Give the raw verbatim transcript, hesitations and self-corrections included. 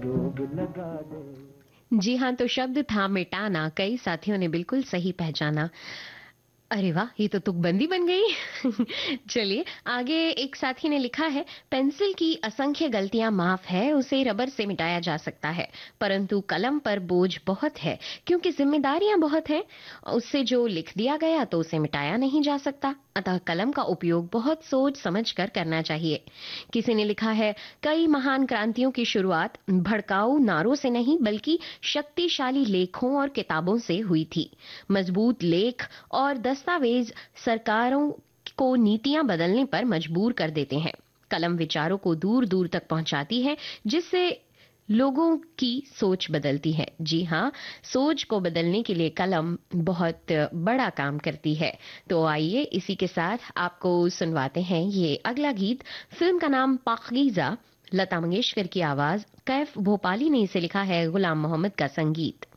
रोग लगा दे। जी हाँ, तो शब्द था मिटाना, कई साथियों ने बिल्कुल सही पहचाना। अरे वाह! ये तो तुकबंदी बन गई। चलिए, आगे एक साथी ने लिखा है, पेंसिल की असंख्य गलतियां माफ है, उसे रबर से मिटाया जा सकता है, परंतु कलम पर बोझ बहुत है, क्योंकि जिम्मेदारियां बहुत हैं। उससे जो लिख दिया गया तो उसे मिटाया नहीं जा सकता। अतः कलम का उपयोग बहुत सोच समझ कर करना चाहिए। किसी ने लिखा है, कई महान क्रांतियों की शुरुआत भड़काऊ नारों से नहीं बल्कि शक्तिशाली लेखों और किताबों से हुई थी। मजबूत लेख और दस्तावेज सरकारों को नीतियां बदलने पर मजबूर कर देते हैं। कलम विचारों को दूर दूर तक पहुंचाती है, जिससे लोगों की सोच बदलती है। जी हाँ, सोच को बदलने के लिए कलम बहुत बड़ा काम करती है। तो आइए इसी के साथ आपको सुनवाते हैं ये अगला गीत। फिल्म का नाम पाकीज़ा, लता मंगेशकर की आवाज, कैफ भोपाली ने इसे लिखा है, गुलाम मोहम्मद का संगीत।